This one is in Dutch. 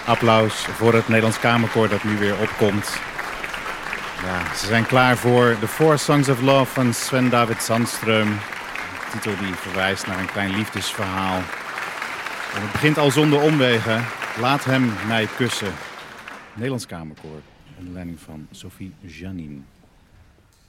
Applaus voor het Nederlands Kamerkoor dat nu weer opkomt. Ja, ze zijn klaar voor The Four Songs of Love van Sven David Sandström. Een titel die verwijst naar een klein liefdesverhaal. En het begint al zonder omwegen. Laat hem mij kussen. Nederlands Kamerkoor onder leiding van Sophie Janine.